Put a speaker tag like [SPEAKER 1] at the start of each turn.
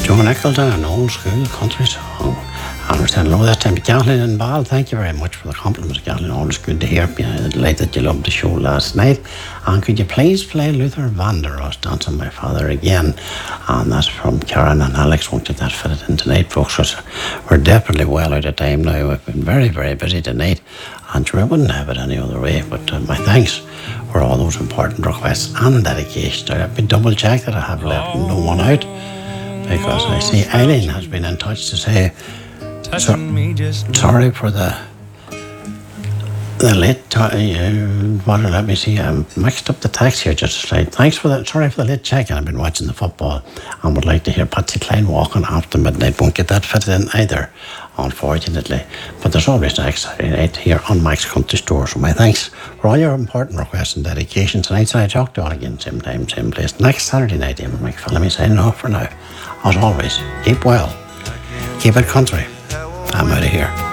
[SPEAKER 1] Joe Nicholson, an old school country song. I understand hello that time. Kathleen and Val, thank you very much for the compliments, Kathleen. Always good to hear you. Delighted that you loved the show last night. And could you please play Luther Vandross, Dancing My Father Again? And that's from Karen and Alex. Won't get that fitted in tonight, folks, because we're definitely well out of time now. We've been very, very busy tonight. And sure, I wouldn't have it any other way. But my thanks for all those important requests and dedications. I've been double checked that I have left no one out, because I see Eileen has been in touch to say sorry for the late let me see, I mixed up the text here just slightly. Sorry for the late check-in. I've been watching the football and would like to hear Patsy Cline Walking After Midnight. Won't get that fitted in either, unfortunately, but there's always next Saturday night here on Mike's Country Store. So my thanks for all your important requests and dedications tonight. So I talk to you all again, same time, same place next Saturday night. I'm Mike Fallamy signing off for now. As always, keep well, keep it country. I'm out of here.